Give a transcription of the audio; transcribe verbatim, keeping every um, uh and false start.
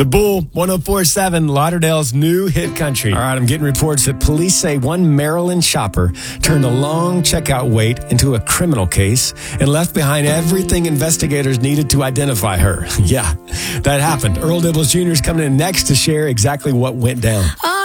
The Bull, one oh four point seven, Lauderdale's new hit country. All right, I'm getting reports that police say one Maryland shopper turned a long checkout wait into a criminal case and left behind everything investigators needed to identify her. Yeah, that happened. Earl Dibbles Junior is coming in next to share exactly what went down.